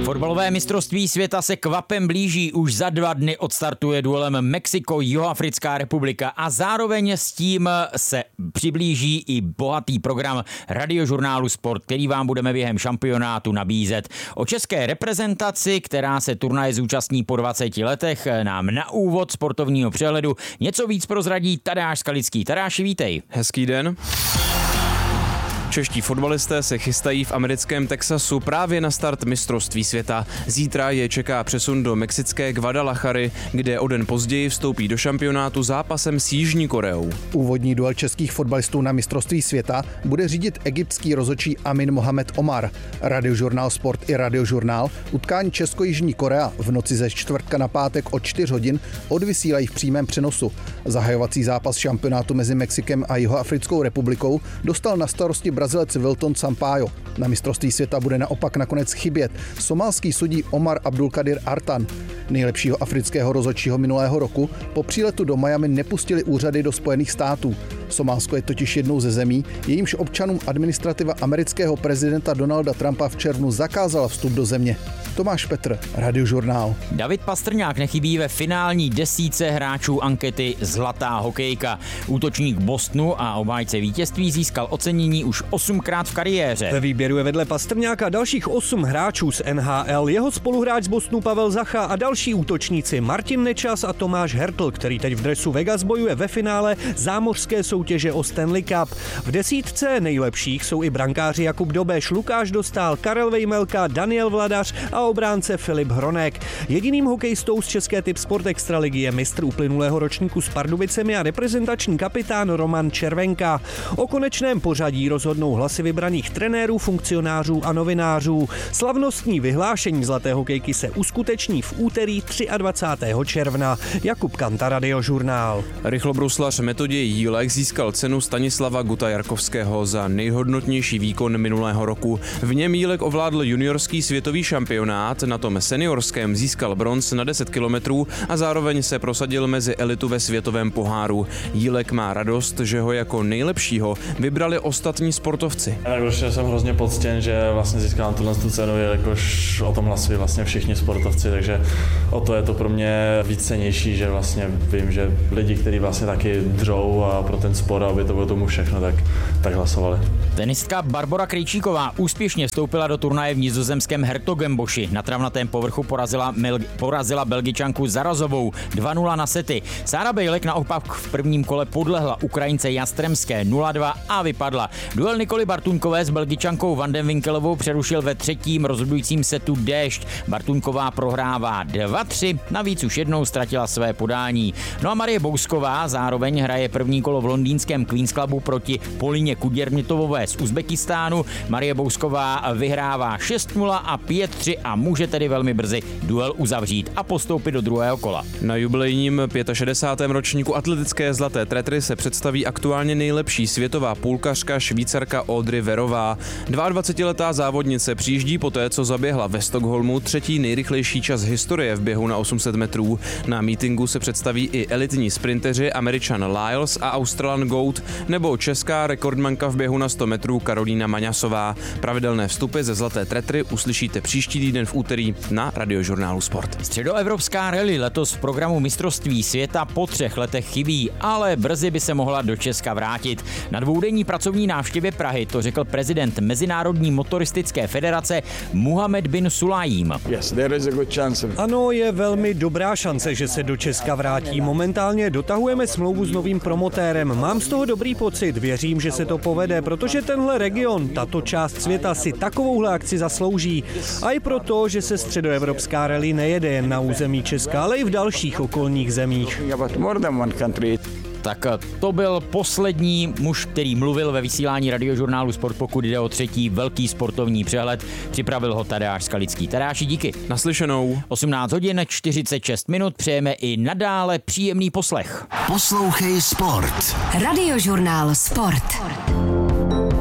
Fotbalové mistrovství světa se kvapem blíží, už za 2 dny odstartuje duelem Mexiko-Jihoafrická republika a zároveň s tím se přiblíží i bohatý program Radiožurnálu Sport, který vám budeme během šampionátu nabízet. O české reprezentaci, která se turnaje zúčastní po 20 letech, nám na úvod sportovního přehledu něco víc prozradí Tadeáš Skalický. Tadeáši, vítej. Hezký den. Čeští fotbalisté se chystají v americkém Texasu právě na start mistrovství světa. Zítra je čeká přesun do mexické Guadalajary, kde o den později vstoupí do šampionátu zápasem s Jižní Koreou. Úvodní duel českých fotbalistů na mistrovství světa bude řídit egyptský rozhodčí Amin Mohamed Omar. Radiožurnál Sport i Radiožurnál utkání Česko-Jižní Korea v noci ze čtvrtka na pátek od 4 hodin odvysílají v přímém přenosu. Zahajovací zápas šampionátu mezi Mexikem a Jihoafrickou republikou dostal na starosti Brazilec Wilton Sampaio. Na mistrovství světa bude naopak nakonec chybět somálský sudí Omar Abdulkadir Artan. Nejlepšího afrického rozhodčího minulého roku po příletu do Miami nepustili úřady do Spojených států. Somálsko je totiž jednou ze zemí, jejímž občanům administrativa amerického prezidenta Donalda Trumpa v červnu zakázala vstup do země. Tomáš Petr, Radiožurnál. David Pastrňák nechybí ve finální desítce hráčů ankety Zlatá hokejka. Útočník Bostonu a obhájce vítězství získal ocenění už 8krát v kariéře. Ve výběru je vedle Pastrňáka dalších 8 hráčů z NHL, jeho spoluhráč z Bostonu Pavel Zacha a další útočníci Martin Nečas a Tomáš Hertl, který teď v dresu Vegas bojuje ve finále zámořské soutěže o Stanley Cup. V desítce nejlepších jsou i brankáři Jakub Dobeš, Lukáš Dostál, Karel Vejmelka, Daniel Vladař a obránce Filip Hronek. Jediným hokejistou z české Typ Sport Extraligy je mistr uplynulého ročníku s Pardubicemi a reprezentační kapitán Roman Červenka. O konečném pořadí rozhodnou hlasy vybraných trenérů, funkcionářů a novinářů. Slavnostní vyhlášení Zlaté hokejky se uskuteční v úterý 23. června. Jakub Kanta, Radiožurnál. Rychlobruslař Metoděj Jílek získal cenu Stanislava Guta-Jarkovského za nejhodnotnější výkon minulého roku. V něm Jílek ovládl juniorský světový šampionát, na tom seniorském získal bronz na 10 kilometrů a zároveň se prosadil mezi elitu ve světovém poháru. Jílek má radost, že ho jako nejlepšího vybrali ostatní sportovci. Jakože jsem hrozně poctěn, že vlastně získám tuhle cenu, jakož o tom hlasují vlastně všichni sportovci, takže o to je to pro mě víc cennější, že vlastně vím, že lidi, kteří vlastně taky dřou a pro ten sport, aby to bylo tomu všechno, tak hlasovali. Tenistka Barbora Krejčíková úspěšně vstoupila do turnaje v nizozemském Hertogenboši. Na travnatém povrchu porazila Belgičanku Zarazovou 2-0 na sety. Sára Bejlek naopak v prvním kole podlehla Ukrajince Jastremské 0-2 a vypadla. Duel Nikoly Bartuňkové s Belgičankou Van den Winkelovou přerušil ve třetím rozhodujícím setu déšť. Bartuňková prohrává 2-3, navíc už jednou ztratila své podání. No a Marie Bousková zároveň hraje první kolo v londýnském Queen's Clubu proti Polině Kudjermitovové z Uzbekistánu. Marie Bousková vyhrává 6-0 a 5-3 a může tedy velmi brzy duel uzavřít a postoupit do druhého kola. Na jubilejním 65. ročníku atletické zlaté tretry se představí aktuálně nejlepší světová půlkařka Švýcarka Audrey Verová. 22letá závodnice přijíždí poté, co zaběhla ve Stockholmu 3. nejrychlejší čas historie v běhu na 800 metrů. Na mítinku se představí i elitní sprinteři Američan Lyles a Australan Goat nebo česká rekordmanka v běhu na 100 metrů Karolína Maňasová. Pravidelné vstupy ze zlaté tretry uslyšíte příští týden v úterý na Radiožurnálu Sport. Středoevropská rally letos v programu mistrovství světa po 3 letech chybí, ale brzy by se mohla do Česka vrátit. Na dvoudenní pracovní návštěvě Prahy to řekl prezident Mezinárodní motoristické federace Muhammad bin Sulajím. Ano, je velmi dobrá šance, že se do Česka vrátí. Momentálně dotahujeme smlouvu s novým promotérem. Mám z toho dobrý pocit, věřím, že se to povede, protože tenhle region, tato část světa si takovouhle akci zaslouží. A i proto, že se středoevropská rally nejede jen na území Česka, ale i v dalších okolních zemích. Tak to byl poslední muž, který mluvil ve vysílání Radiožurnálu Sport, pokud jde o třetí velký sportovní přehled. Připravil ho Tadeáš Skalický. Tadeáši, díky. Naslyšenou. 18 hodin 46 minut, přejeme i nadále příjemný poslech. Poslouchej Sport. Radiožurnál Sport.